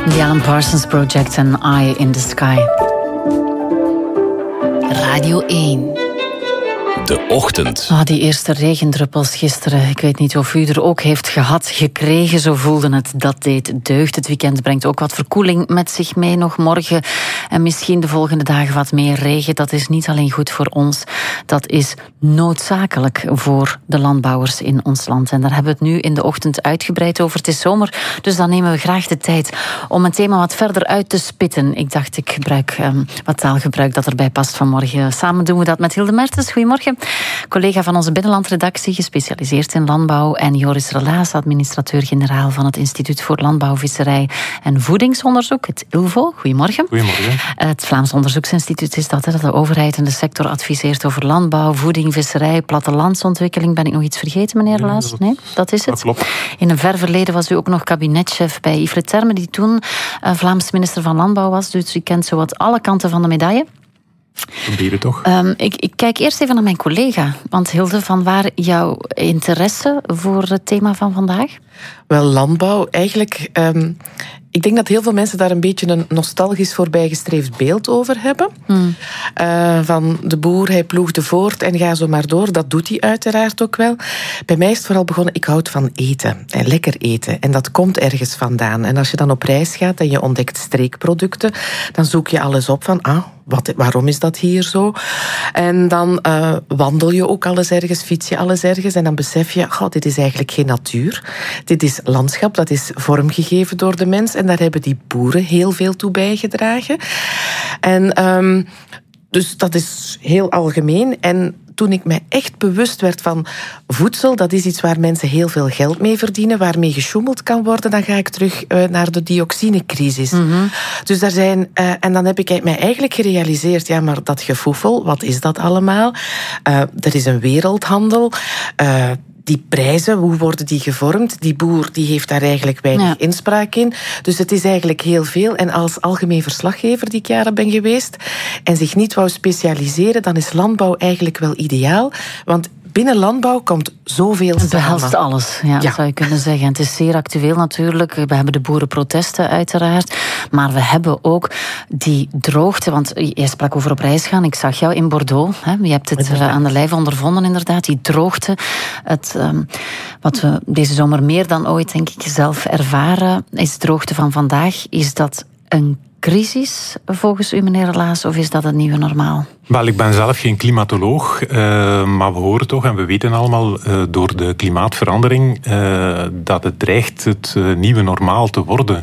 The Alan Parsons Project en Eye in the Sky. Radio 1. De ochtend. Die eerste regendruppels gisteren. Ik weet niet of u er ook heeft gekregen. Zo voelde het. Dat deed deugd. Het weekend brengt ook wat verkoeling met zich mee. Nog morgen en misschien de volgende dagen wat meer regen. Dat is niet alleen goed voor ons. Dat is noodzakelijk voor de landbouwers in ons land. En daar hebben we het nu in de ochtend uitgebreid over. Het is zomer, dus dan nemen we graag de tijd om een thema wat verder uit te spitten. Ik dacht, ik gebruik wat taalgebruik dat erbij past vanmorgen. Samen doen we dat met Hilde Mertens. Goedemorgen. Collega van onze binnenlandredactie, gespecialiseerd in landbouw. En Joris Relaas, administrateur-generaal van het Instituut voor Landbouw, Visserij en Voedingsonderzoek, het ILVO. Goedemorgen. Goedemorgen. Het Vlaams Onderzoeksinstituut is dat de overheid en de sector adviseert over landbouw, voeding, visserij, plattelandsontwikkeling. Ben ik nog iets vergeten, meneer Relaas? Nee, dat is het. Dat klopt. In een ver verleden was u ook nog kabinetchef bij Yves Leterme, die toen Vlaams minister van Landbouw was. Dus u kent zowat alle kanten van de medaille. Proberen toch? Ik kijk eerst even naar mijn collega. Want Hilde, vanwaar jouw interesse voor het thema van vandaag? Wel, landbouw, eigenlijk... Ik denk dat heel veel mensen daar een beetje een nostalgisch voorbijgestreefd beeld over hebben. Van de boer, hij ploegde voort en ga zo maar door. Dat doet hij uiteraard ook wel. Bij mij is het vooral begonnen, ik houd van eten. En lekker eten. En dat komt ergens vandaan. En als je dan op reis gaat en je ontdekt streekproducten, dan zoek je alles op van... waarom is dat hier zo? En dan wandel je ook alles ergens, fiets je alles ergens en dan besef je, dit is eigenlijk geen natuur. Dit is landschap, dat is vormgegeven door de mens en daar hebben die boeren heel veel toe bijgedragen. En dus dat is heel algemeen. En toen ik mij echt bewust werd van voedsel, dat is iets waar mensen heel veel geld mee verdienen, waarmee gesjoemeld kan worden, dan ga ik terug naar de dioxinecrisis. Dus daar zijn... en dan heb ik mij eigenlijk gerealiseerd, ja, maar dat gefoefel, wat is dat allemaal? Er is een wereldhandel... Die prijzen, hoe worden die gevormd? Die boer die heeft daar eigenlijk weinig inspraak in. Dus het is eigenlijk heel veel. En als algemeen verslaggever die ik jaren ben geweest en zich niet wou specialiseren, dan is landbouw eigenlijk wel ideaal. Want binnen landbouw komt zoveel samen. Het behelst alles, zou je kunnen zeggen. Het is zeer actueel natuurlijk. We hebben de boerenprotesten uiteraard. Maar we hebben ook die droogte. Want jij sprak over op reis gaan. Ik zag jou in Bordeaux. Je hebt het aan de lijve ondervonden inderdaad. Die droogte. Wat we deze zomer meer dan ooit denk ik zelf ervaren, is de droogte van vandaag. Is dat een crisis volgens u, meneer Relaas, of is dat het nieuwe normaal? Wel, ik ben zelf geen klimatoloog, maar we horen toch en we weten allemaal door de klimaatverandering dat het dreigt het nieuwe normaal te worden.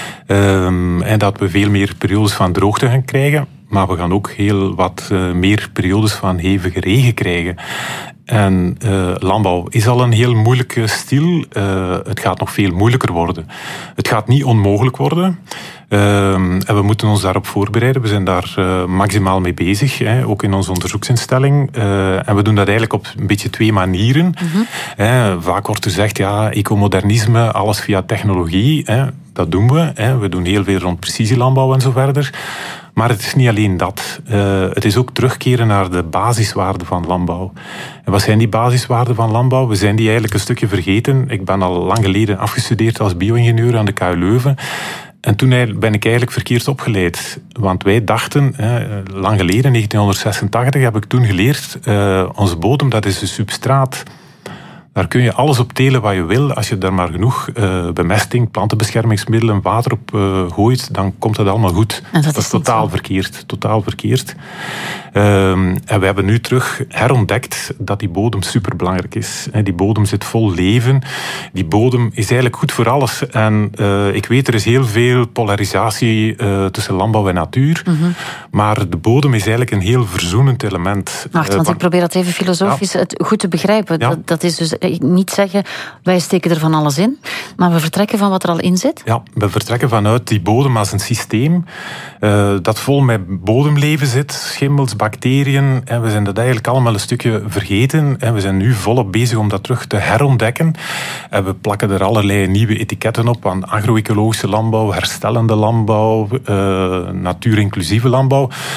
En dat we veel meer periodes van droogte gaan krijgen, maar we gaan ook heel wat meer periodes van hevige regen krijgen. En landbouw is al een heel moeilijke stil. Het gaat nog veel moeilijker worden. Het gaat niet onmogelijk worden. En we moeten ons daarop voorbereiden. We zijn daar maximaal mee bezig, ook in onze onderzoeksinstelling. En we doen dat eigenlijk op een beetje twee manieren. Vaak wordt er gezegd, ecomodernisme, alles via technologie. Dat doen we. We doen heel veel rond precisielandbouw en zo verder. Maar het is niet alleen dat. Het is ook terugkeren naar de basiswaarden van landbouw. En wat zijn die basiswaarden van landbouw? We zijn die eigenlijk een stukje vergeten. Ik ben al lang geleden afgestudeerd als bio-ingenieur aan de KU Leuven. En toen ben ik eigenlijk verkeerd opgeleid. Want wij dachten, lang geleden, 1986, heb ik toen geleerd, onze bodem, dat is een substraat. Daar kun je alles op telen wat je wil. Als je daar maar genoeg bemesting, plantenbeschermingsmiddelen, water op gooit, dan komt dat allemaal goed. En dat is totaal verkeerd. Totaal verkeerd. En we hebben nu terug herontdekt dat die bodem superbelangrijk is. Die bodem zit vol leven. Die bodem is eigenlijk goed voor alles. En ik weet, er is heel veel polarisatie tussen landbouw en natuur. Maar de bodem is eigenlijk een heel verzoenend element. Wacht, want ik probeer dat even filosofisch goed te begrijpen. Ja. Dat is dus niet zeggen, wij steken er van alles in, maar we vertrekken van wat er al in zit? Ja, we vertrekken vanuit die bodem als een systeem dat vol met bodemleven zit, schimmels, bacteriën. En we zijn dat eigenlijk allemaal een stukje vergeten. En we zijn nu volop bezig om dat terug te herontdekken. En we plakken er allerlei nieuwe etiketten op aan agro-ecologische landbouw, herstellende landbouw, natuurinclusieve landbouw.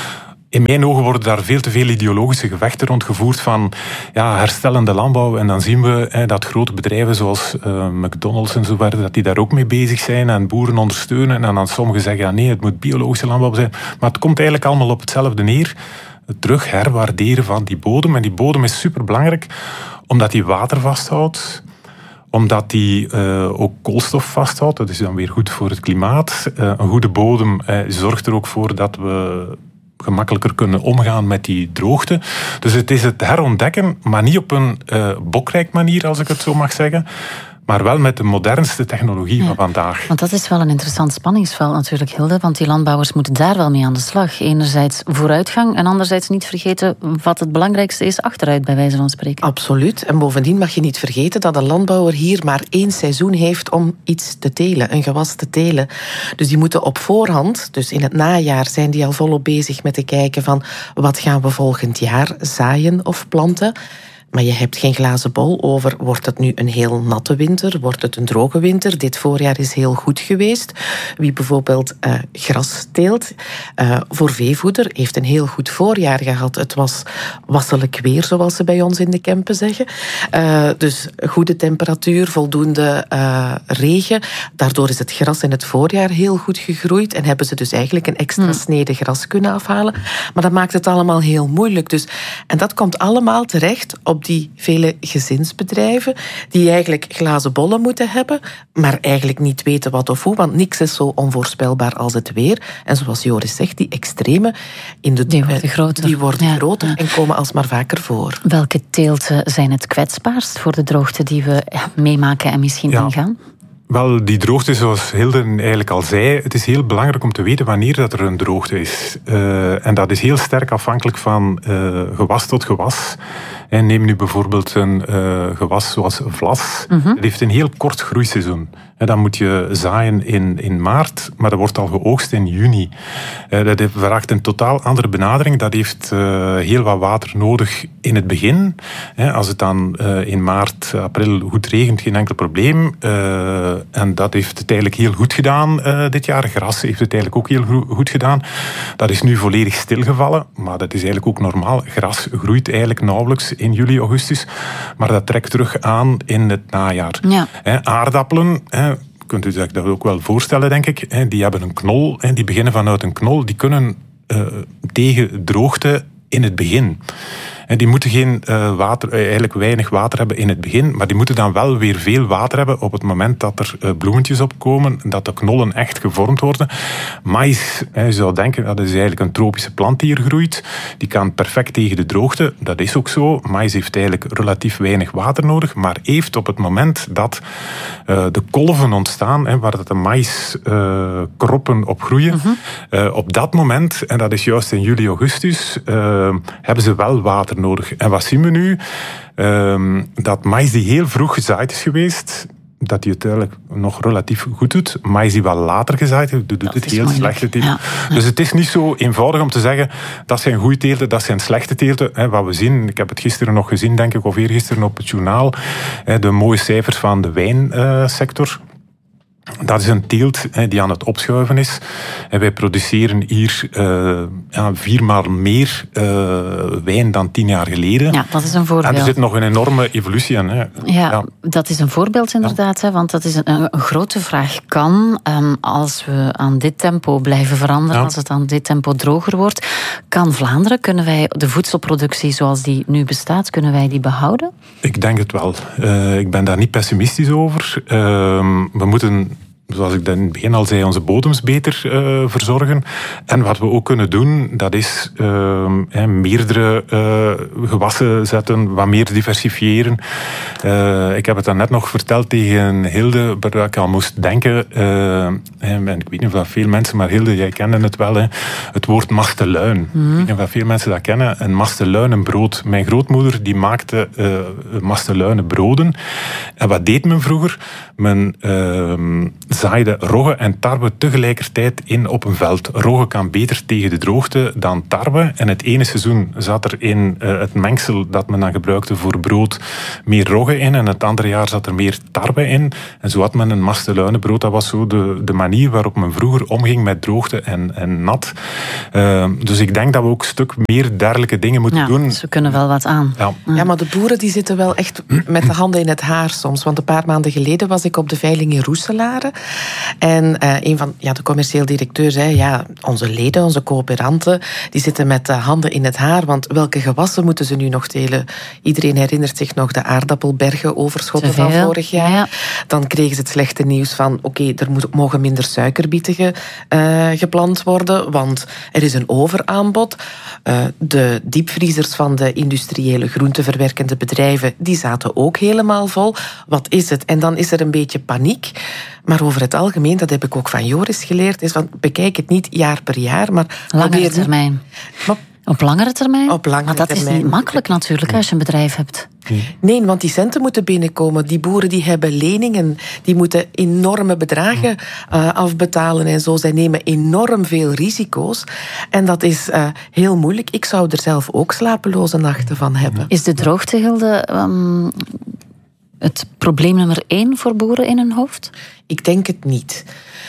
in mijn ogen worden daar veel te veel ideologische gevechten rondgevoerd van herstellende landbouw. En dan zien we dat grote bedrijven zoals McDonald's en zo verder, dat die daar ook mee bezig zijn en boeren ondersteunen. En dan sommigen zeggen, nee, het moet biologische landbouw zijn. Maar het komt eigenlijk allemaal op hetzelfde neer. Het terug herwaarderen van die bodem. En die bodem is superbelangrijk, omdat die water vasthoudt. Omdat die ook koolstof vasthoudt. Dat is dan weer goed voor het klimaat. Een goede bodem zorgt er ook voor dat we gemakkelijker kunnen omgaan met die droogte. Dus het is het herontdekken, maar niet op een bokrijk manier, als ik het zo mag zeggen. Maar wel met de modernste technologie van vandaag. Want dat is wel een interessant spanningsveld natuurlijk, Hilde. Want die landbouwers moeten daar wel mee aan de slag. Enerzijds vooruitgang en anderzijds niet vergeten wat het belangrijkste is, achteruit bij wijze van spreken. Absoluut. En bovendien mag je niet vergeten dat een landbouwer hier maar 1 seizoen heeft om iets te telen, een gewas te telen. Dus die moeten op voorhand, dus in het najaar, zijn die al volop bezig met te kijken van wat gaan we volgend jaar zaaien of planten. Maar je hebt geen glazen bol over, wordt het nu een heel natte winter, wordt het een droge winter? Dit voorjaar is heel goed geweest. Wie bijvoorbeeld gras teelt voor veevoeder, heeft een heel goed voorjaar gehad. Het was wasselijk weer, zoals ze bij ons in de Kempen zeggen. Dus goede temperatuur, voldoende regen. Daardoor is het gras in het voorjaar heel goed gegroeid en hebben ze dus eigenlijk een extra snede gras kunnen afhalen. Maar dat maakt het allemaal heel moeilijk. Dus, en dat komt allemaal terecht op die vele gezinsbedrijven die eigenlijk glazen bollen moeten hebben, maar eigenlijk niet weten wat of hoe, want niks is zo onvoorspelbaar als het weer. En zoals Joris zegt, die extreme die worden groter en komen alsmaar vaker voor. Welke teelten zijn het kwetsbaarst voor de droogte die we meemaken en misschien ingaan? Wel, die droogte, zoals Hilde eigenlijk al zei, het is heel belangrijk om te weten wanneer dat er een droogte is. En dat is heel sterk afhankelijk van gewas tot gewas. En neem nu bijvoorbeeld een gewas zoals vlas. Het heeft een heel kort groeiseizoen. Dan moet je zaaien in maart, maar dat wordt al geoogst in juni. Dat vraagt een totaal andere benadering. Dat heeft heel wat water nodig in het begin. Als het dan in maart, april goed regent, geen enkel probleem. En dat heeft het eigenlijk heel goed gedaan dit jaar. Gras heeft het eigenlijk ook heel goed gedaan. Dat is nu volledig stilgevallen, maar dat is eigenlijk ook normaal. Gras groeit eigenlijk nauwelijks in juli, augustus. Maar dat trekt terug aan in het najaar. Ja. Aardappelen, kunt u zich dat ook wel voorstellen, denk ik. Die hebben een knol, die beginnen vanuit een knol. Die kunnen tegen droogte in het begin. En die moeten geen eigenlijk weinig water hebben in het begin, maar die moeten dan wel weer veel water hebben op het moment dat er bloemetjes opkomen, dat de knollen echt gevormd worden. Mais, je zou denken, dat is eigenlijk een tropische plant die hier groeit. Die kan perfect tegen de droogte, dat is ook zo. Mais heeft eigenlijk relatief weinig water nodig, maar heeft op het moment dat de kolven ontstaan, waar de maiskroppen op groeien, op dat moment, en dat is juist in juli, augustus, hebben ze wel water nodig. En wat zien we nu? Dat mais die heel vroeg gezaaid is geweest, dat die uiteindelijk nog relatief goed doet. Mais die wat later gezaaid is, doet het heel slechte teelten. Ja. Dus het is niet zo eenvoudig om te zeggen, dat zijn goede teelten, dat zijn slechte teelten. Wat we zien, ik heb het gisteren nog gezien, denk ik, of eergisteren op het journaal, de mooie cijfers van de wijnsector. Dat is een teelt die aan het opschuiven is. En wij produceren hier 4 maal meer wijn dan 10 jaar geleden. Ja, dat is een voorbeeld. En er zit nog een enorme evolutie in. Ja, dat is een voorbeeld inderdaad. Ja. Want dat is een grote vraag. Kan, als we aan dit tempo blijven veranderen, als het aan dit tempo droger wordt, kan Vlaanderen, kunnen wij de voedselproductie zoals die nu bestaat, kunnen wij die behouden? Ik denk het wel. Ik ben daar niet pessimistisch over. We moeten, zoals ik in het begin al zei, onze bodems beter verzorgen. En wat we ook kunnen doen, dat is meerdere gewassen zetten, wat meer diversifiëren. Ik heb het dan net nog verteld tegen Hilde, waar ik al moest denken. En ik weet niet of veel mensen, maar Hilde, jij kende het wel. Het woord masteluin. Ik weet niet of veel mensen dat kennen. Een masteluinenbrood. Mijn grootmoeder die maakte masteluinenbroden. En wat deed men vroeger? Men zaaide rogge en tarwe tegelijkertijd in op een veld. Rogge kan beter tegen de droogte dan tarwe. En het ene seizoen zat er in het mengsel dat men dan gebruikte voor brood meer rogge in. En het andere jaar zat er meer tarwe in. En zo had men een masteluinenbrood. Dat was zo de manier waarop men vroeger omging met droogte en nat. Dus ik denk dat we ook een stuk meer dergelijke dingen moeten doen. Ze kunnen wel wat aan. Ja, maar de boeren die zitten wel echt met de handen in het haar soms. Want een paar maanden geleden was ik op de veiling in Roeselare. En een van de commercieel directeur zei, onze leden, onze coöperanten, die zitten met de handen in het haar. Want welke gewassen moeten ze nu nog telen? Iedereen herinnert zich nog de aardappelbergen overschotten van vorig jaar. Ja. Dan kregen ze het slechte nieuws van, er mogen minder suikerbieten geplant worden, want er is een overaanbod. De diepvriezers van de industriële groenteverwerkende bedrijven, die zaten ook helemaal vol. Wat is het? En dan is er een beetje paniek. Maar over het algemeen, dat heb ik ook van Joris geleerd, is van bekijk het niet jaar per jaar, maar langere termijn. Op langere termijn? Op langere maar dat termijn. Is niet makkelijk natuurlijk als je een bedrijf hebt. Nee, want die centen moeten binnenkomen. Die boeren die hebben leningen, die moeten enorme bedragen afbetalen en zo. Zij nemen enorm veel risico's. En dat is heel moeilijk. Ik zou er zelf ook slapeloze nachten van hebben. Is de droogte, Hilde, het probleem nummer 1 voor boeren in hun hoofd? Ik denk het niet.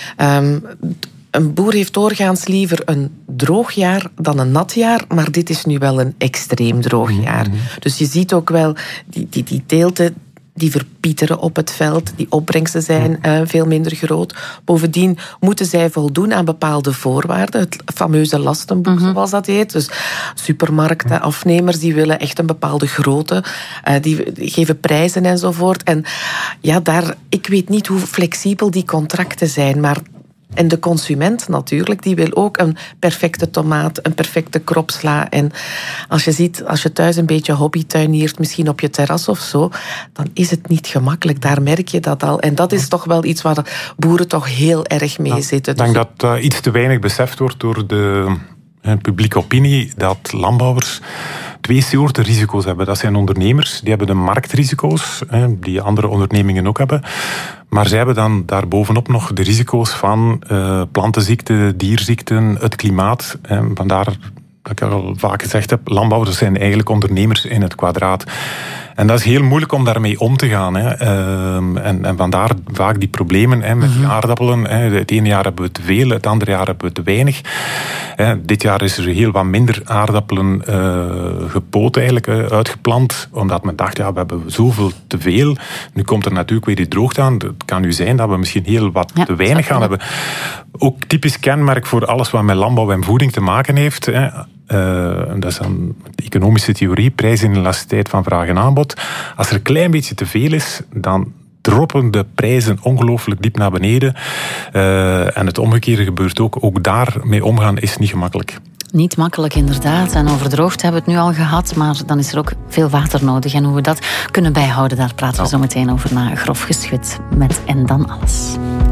Een boer heeft doorgaans liever een droog jaar dan een nat jaar, maar dit is nu wel een extreem droog jaar. Dus je ziet ook wel, die teelten die verpieteren op het veld, die opbrengsten zijn veel minder groot. Bovendien moeten zij voldoen aan bepaalde voorwaarden, het fameuze lastenboek, zoals dat heet. Dus supermarkten, afnemers, die willen echt een bepaalde grootte, die geven prijzen enzovoort. En ik weet niet hoe flexibel die contracten zijn, maar en de consument natuurlijk, die wil ook een perfecte tomaat, een perfecte kropsla. En als je thuis een beetje hobbytuiniert, misschien op je terras of zo, dan is het niet gemakkelijk. Daar merk je dat al. En dat is toch wel iets waar boeren toch heel erg mee zitten. Ik denk dat iets te weinig beseft wordt door de publieke opinie, dat landbouwers 2 soorten risico's hebben. Dat zijn ondernemers, die hebben de marktrisico's, die andere ondernemingen ook hebben. Maar zij hebben dan daarbovenop nog de risico's van plantenziekten, dierziekten, het klimaat. Vandaar dat ik al vaak gezegd heb, landbouwers zijn eigenlijk ondernemers in het kwadraat. En dat is heel moeilijk om daarmee om te gaan. En vandaar vaak die problemen met die aardappelen. Het ene jaar hebben we te veel, het andere jaar hebben we te weinig. Dit jaar is er heel wat minder aardappelen gepoot eigenlijk, uitgeplant. Omdat men dacht, we hebben zoveel te veel. Nu komt er natuurlijk weer die droogte aan. Het kan nu zijn dat we misschien heel wat te weinig gaan hebben. Ook typisch kenmerk voor alles wat met landbouw en voeding te maken heeft. Dat is dan de economische theorie, prijsinelasticiteit van vraag en aanbod. Als er een klein beetje te veel is, dan droppen de prijzen ongelooflijk diep naar beneden. En het omgekeerde gebeurt ook. Ook daarmee omgaan is niet gemakkelijk. Niet makkelijk, inderdaad. En over droogte hebben we het nu al gehad, maar dan is er ook veel water nodig. En hoe we dat kunnen bijhouden, daar praten we zo meteen over na Grof Geschut met En dan alles.